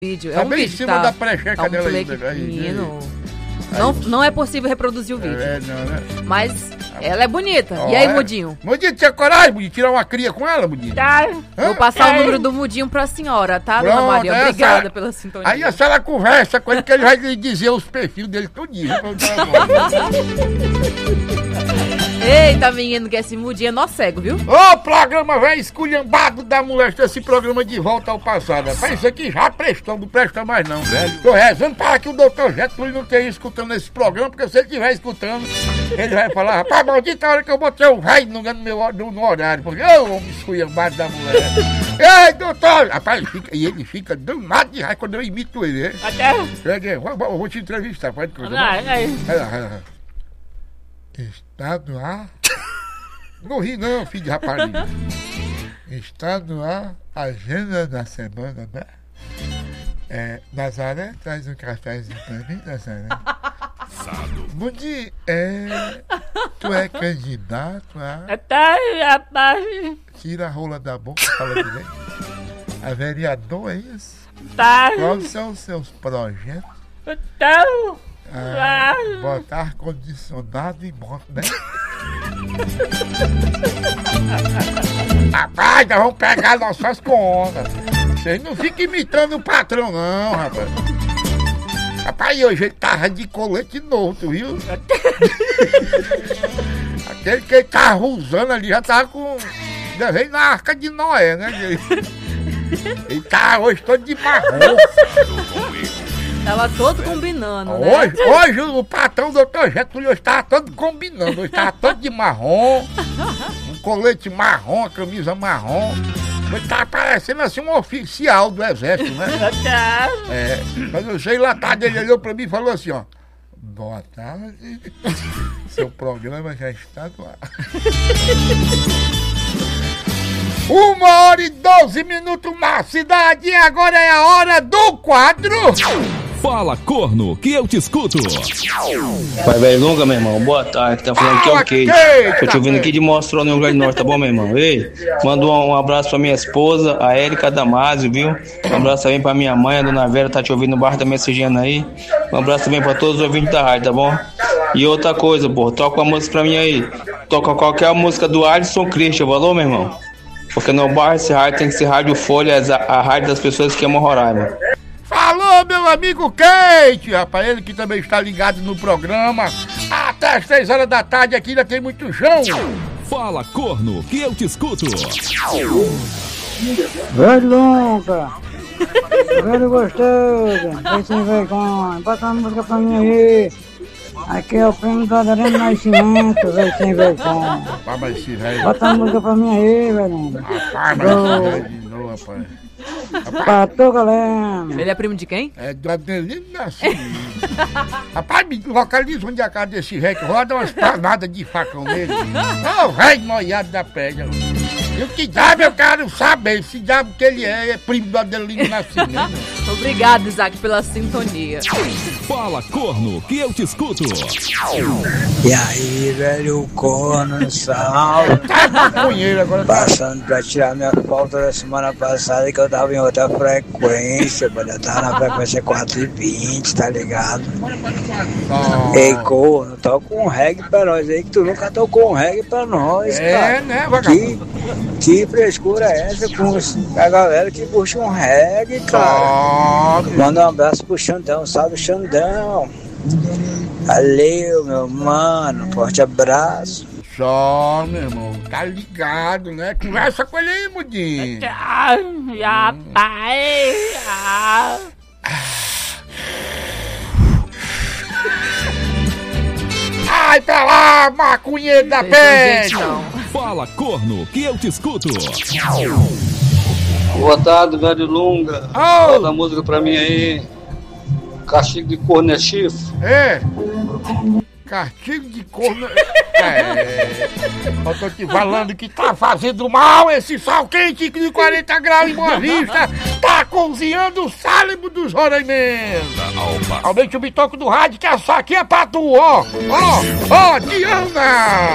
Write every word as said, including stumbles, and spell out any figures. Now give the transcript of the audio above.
vídeo. É tá um bem vídeo, em cima tá, da precheca tá um dela play ainda. Aí, pequeno. aí. Não, não é possível reproduzir o vídeo. É, não, né? Mas ela é bonita. Oh, e aí, é? Mudinho? Mudinho, tinha coragem de tirar uma cria com ela, Mudinho? Tá. Hã? Vou passar é. o número do Mudinho pra senhora, tá, Pronto, dona Maria? essa- Obrigada pela sintonia. Aí a senhora conversa com ele que ele vai lhe dizer os perfis dele tudinho. Eita, menino, que esse Mudinho é nó cego, viu? Ô, programa velho esculhambado da mulher, esse programa de volta ao passado. Rapaz, isso aqui já prestou, não presta mais não, velho. Tô rezando para que o doutor Getúlio não esteja escutando esse programa, porque se ele estiver escutando, ele vai falar, rapaz, maldita hora que eu botei o velho no, no, meu, no, no horário, porque ô, homem esculhambado da mulher. Ei, doutor! Rapaz, ele fica, e ele fica danado de raiva quando eu imito ele, né? Até. Peguei, vou, vou vou te entrevistar, pode coisa. Não, é. Vai lá, vai lá. Está no ar? Não ri não, filho de rapariga. Está no ar a agenda da semana, né? É, Nazaré, traz um cafezinho pra mim, Nazaré. Mundi, é... Tu é candidato a... Até, rapaz. Tira a rola da boca, fala direito. A vereador, é isso? Tá. Quais são os seus projetos? Então. Ah, botar ar-condicionado e moto, né? Rapaz, nós vamos pegar nossas contas. Vocês não ficam imitando o patrão, não, rapaz. Rapaz, hoje ele tava de colete novo, tu viu? Aquele que ele tava usando ali já tava com... Já veio na Arca de Noé, né? Ele tá hoje todo de marrom. Tava todo combinando, né? Hoje, hoje o patrão do doutor Getúlio estava todo combinando. Hoje estava todo de marrom, um colete marrom, a camisa marrom. Ele estava parecendo assim um oficial do exército, né? É, mas eu sei lá tarde, ele olhou pra mim e falou assim, ó. Boa tarde, seu programa já está no ar. Uma hora e doze minutos na cidade e agora é a hora do quadro. Fala, corno, que eu te escuto. Vai, velho, Lunga, meu irmão. Boa tarde. Tá falando aqui é o Kate. Tô te ouvindo aqui de Mostrou no Rio Grande do Norte, tá bom, meu irmão? Ei, manda um, um abraço pra minha esposa, a Érica Damasio, viu? Um abraço também pra minha mãe, a dona Vera, tá te ouvindo no bar da Messejana aí. Um abraço também pra todos os ouvintes da rádio, tá bom? E outra coisa, pô, toca uma música pra mim aí. Toca qualquer música do Alisson Christian, valeu, meu irmão? Porque no bar esse rádio tem que ser Rádio Folha, a, a rádio das pessoas que amam Roraima. Falou, meu amigo Kate, rapaz, ele que também está ligado no programa. Até as três horas da tarde aqui ainda tem muito chão. Fala, corno, que eu te escuto. Velho Lunga, velho gostoso, vem sem vergonha, bota uma música pra mim aí. Aqui é o prêmio do Adorino Nascimento, velho sem vergonha. Rapaz, mas esse velho... Bota uma música pra mim aí, velho. Rapaz, mas esse velho de novo, rapaz. Pra tu, galera. Ele é primo de quem? É do Adelino Nascimento. Rapaz, me localiza onde é a casa desse velho que roda umas panadas de facão nele. Ô, velho noiado da pedra. E o que diabo eu quero saber? Se diabo que ele é, é primo do Adelino Nascimento. Obrigado, Isaac, pela sintonia. Fala, corno, que eu te escuto. E aí, velho corno, salve. Tá maconheiro agora. Tá... Passando pra tirar minha falta da semana passada que eu tava em outra frequência, mano. Eu tava na frequência quatro e vinte, tá ligado? Oh. Ei, corno, toca um reggae pra nós aí, que tu nunca tocou um reggae pra nós, É, cara. né, Que, vagabundo? que frescura é essa com a galera que puxa um reggae, cara? Oh, Manda um abraço pro Xandão, salve Xandão. Valeu, meu mano, forte abraço. só, meu irmão, tá ligado, né? Conversa com ele aí, Mudinho. Rapaz. Ai, pra lá, maconheiro da Vocês são gente, peste! não. Fala, corno, que eu te escuto. Boa tarde, velho Lunga. Oh. Manda a música pra mim aí. Castigo de corno é chifre. É. Castigo de corno. É. Eu tô te falando que tá fazendo mal esse sal quente de quarenta graus em Boa Vista. Tá cozinhando o cérebro dos roraimentos. Aumente o bitoco do rádio que essa aqui é pra tu, ó. Ó, ó, Diana.